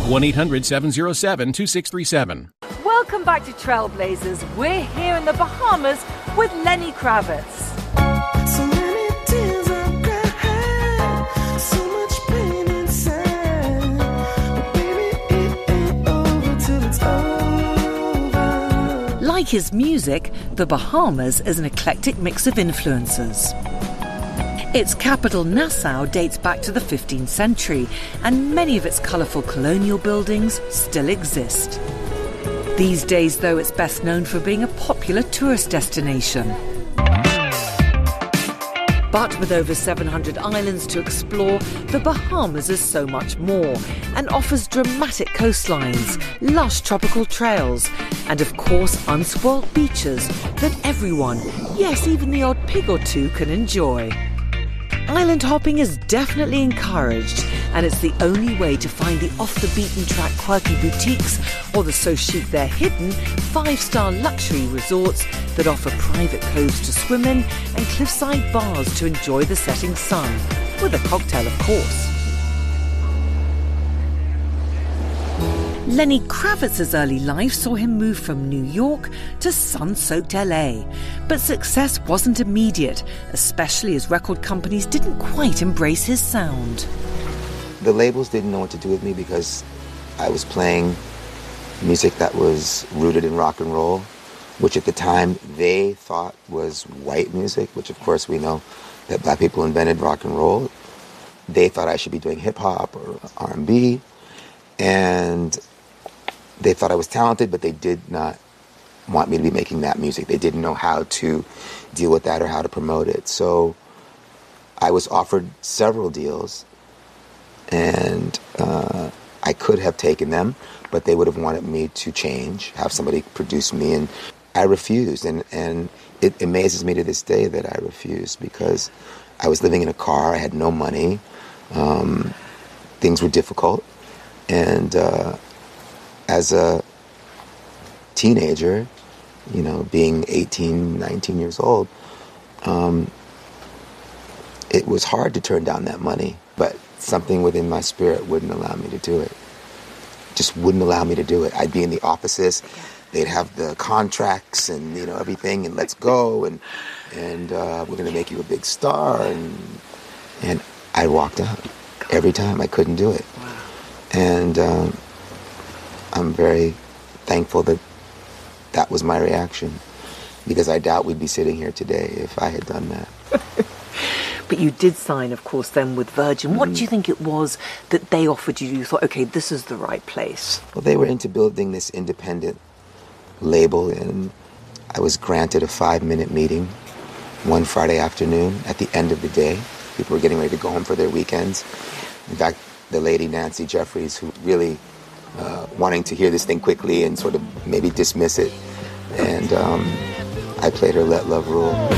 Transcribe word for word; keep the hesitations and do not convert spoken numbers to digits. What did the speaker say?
one eight hundred seven oh seven two six three seven. Welcome back to Trailblazers. We're here in the Bahamas with Lenny Kravitz. So many tears I've cried, so much pain inside. But baby, it ain't over till it's over. Like his music, the Bahamas is an eclectic mix of influences. Its capital, Nassau, dates back to the fifteenth century, and many of its colourful colonial buildings still exist. These days, though, it's best known for being a popular tourist destination. But with over seven hundred islands to explore, the Bahamas is so much more and offers dramatic coastlines, lush tropical trails, and of course unspoilt beaches that everyone, yes, even the odd pig or two, can enjoy. Island hopping is definitely encouraged, and it's the only way to find the off-the-beaten-track quirky boutiques or the so chic they're hidden five-star luxury resorts that offer private coves to swim in and cliffside bars to enjoy the setting sun, with a cocktail of course. Lenny Kravitz's early life saw him move from New York to sun-soaked L A. But success wasn't immediate, especially as record companies didn't quite embrace his sound. The labels didn't know what to do with me because I was playing music that was rooted in rock and roll, which at the time they thought was white music, which of course we know that black people invented rock and roll. They thought I should be doing hip-hop or R and B, and they thought I was talented, but they did not want me to be making that music. They didn't know how to deal with that or how to promote it. So I was offered several deals, and uh, I could have taken them, but they would have wanted me to change, have somebody produce me, and I refused. And, and it amazes me to this day that I refused because I was living in a car, I had no money, um, things were difficult, and uh, as a teenager, you know, being eighteen, nineteen years old, um, it was hard to turn down that money, but something within my spirit wouldn't allow me to do it. Just wouldn't allow me to do it. I'd be in the offices, they'd have the contracts and, you know, everything, and let's go, and and uh, we're going to make you a big star, and and I walked out every time. I couldn't do it. Wow. And um, I'm very thankful that that was my reaction, because I doubt we'd be sitting here today if I had done that. But you did sign, of course, then with Virgin. What do you think it was that they offered you? You thought, okay, this is the right place. Well, they were into building this independent label, and I was granted a five-minute meeting one Friday afternoon at the end of the day. People were getting ready to go home for their weekends. In fact, the lady, Nancy Jeffries, who really uh, wanting to hear this thing quickly and sort of maybe dismiss it, and um, I played her Let Love Rule.